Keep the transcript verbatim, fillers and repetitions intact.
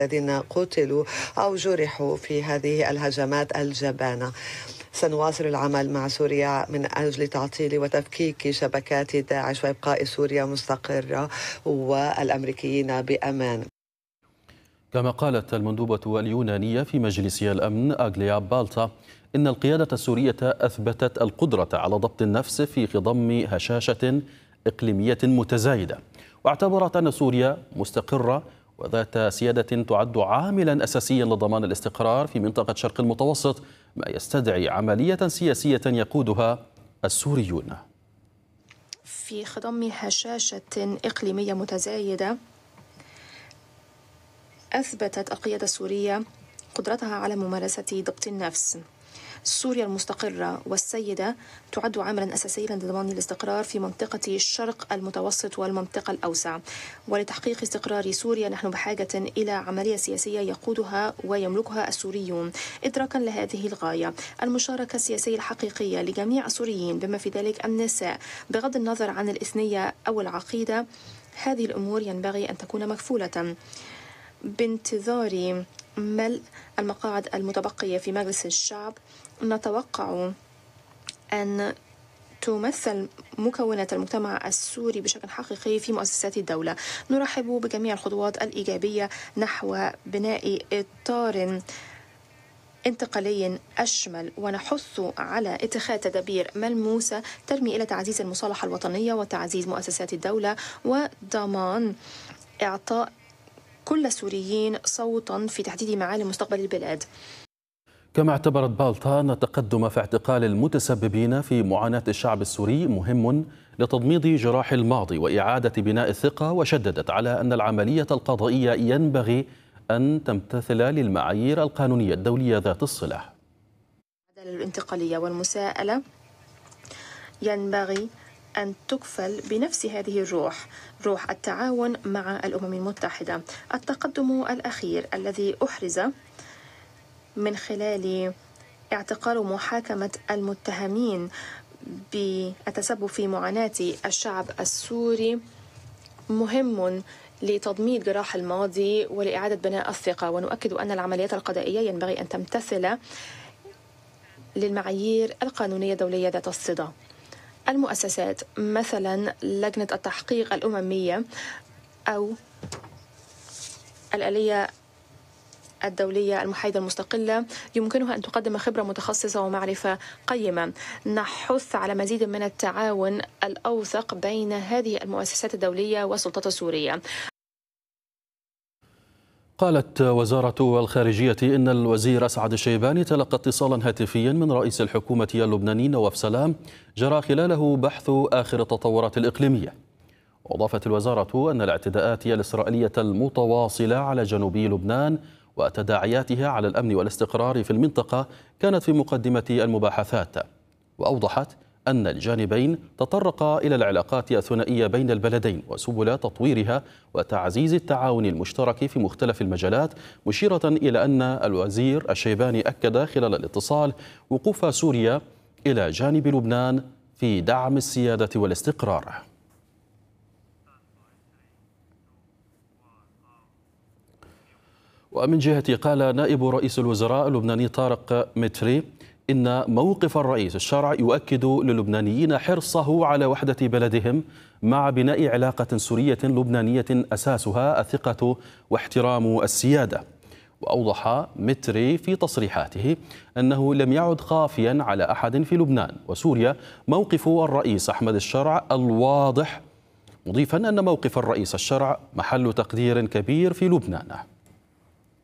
الذين قتلوا أو جرحوا في هذه الهجمات الجبانة. سنواصل العمل مع سوريا من أجل تعطيل وتفكيك شبكات داعش وإبقاء سوريا مستقرة والأمريكيين بأمان. كما قالت المندوبة اليونانية في مجلس الأمن أغليا بالتا إن القيادة السورية أثبتت القدرة على ضبط النفس في خضم هشاشة إقليمية متزايدة، واعتبرت أن سوريا مستقرة وذات سيادة تعد عاملا أساسيا لضمان الاستقرار في منطقة شرق المتوسط، ما يستدعي عملية سياسية يقودها السوريون. في خضم هشاشة إقليمية متزايدة، أثبتت القيادة السورية قدرتها على ممارسة ضبط النفس. سوريا المستقرة والسيدة تعد عاملا أساسيا لضمان الاستقرار في منطقة الشرق المتوسط والمنطقة الأوسع، ولتحقيق استقرار سوريا نحن بحاجة إلى عملية سياسية يقودها ويملكها السوريون. إدراكا لهذه الغاية، المشاركة السياسية الحقيقية لجميع السوريين بما في ذلك النساء بغض النظر عن الإثنية أو العقيدة، هذه الأمور ينبغي أن تكون مكفولة. بانتظار ملء المقاعد المتبقية في مجلس الشعب، نتوقع أن تمثل مكونات المجتمع السوري بشكل حقيقي في مؤسسات الدولة. نرحب بجميع الخطوات الإيجابية نحو بناء إطار انتقالي أشمل، ونحث على اتخاذ تدابير ملموسة ترمي إلى تعزيز المصالحة الوطنية وتعزيز مؤسسات الدولة وضمان إعطاء كل السوريين صوتا في تحديد معالم مستقبل البلاد. كما اعتبرت بالتا أن التقدم في اعتقال المتسببين في معاناة الشعب السوري مهم لتضميد جراح الماضي وإعادة بناء الثقة، وشددت على أن العملية القضائية ينبغي أن تمتثل للمعايير القانونية الدولية ذات الصلة. العدالة الانتقالية والمساءلة ينبغي أن تكفل بنفس هذه الروح، روح التعاون مع الأمم المتحدة. التقدم الأخير الذي أحرز من خلال اعتقال ومحاكمة المتهمين بالتسبب في معاناة الشعب السوري مهم لتضميد جراح الماضي ولإعادة بناء الثقة، ونؤكد أن العمليات القضائية ينبغي أن تمتثل للمعايير القانونية الدولية ذات الصلة. المؤسسات مثلا لجنة التحقيق الأممية أو الآلية الدولية المحايدة المستقلة يمكنها أن تقدم خبرة متخصصة ومعرفة قيمة. نحث على مزيد من التعاون الأوثق بين هذه المؤسسات الدولية والسلطات السورية. قالت وزارة الخارجية إن الوزير أسعد الشيباني تلقى اتصالا هاتفيا من رئيس الحكومة اللبناني نواف سلام جرى خلاله بحث آخر التطورات الإقليمية. وأضافت الوزارة أن الاعتداءات الإسرائيلية المتواصلة على جنوبي لبنان وتداعياتها على الأمن والاستقرار في المنطقة كانت في مقدمة المباحثات. وأوضحت أن الجانبين تطرقا إلى العلاقات الثنائية بين البلدين وسبل تطويرها وتعزيز التعاون المشترك في مختلف المجالات، مشيرة إلى أن الوزير الشيباني أكد خلال الاتصال وقوف سوريا إلى جانب لبنان في دعم السيادة والاستقرار. ومن جهة قال نائب رئيس الوزراء اللبناني طارق متري إن موقف الرئيس الشرع يؤكد للبنانيين حرصه على وحدة بلدهم مع بناء علاقة سورية لبنانية أساسها الثقة واحترام السيادة. وأوضح متري في تصريحاته أنه لم يعد خافيا على أحد في لبنان وسوريا موقف الرئيس أحمد الشرع الواضح، مضيفا أن موقف الرئيس الشرع محل تقدير كبير في لبنان.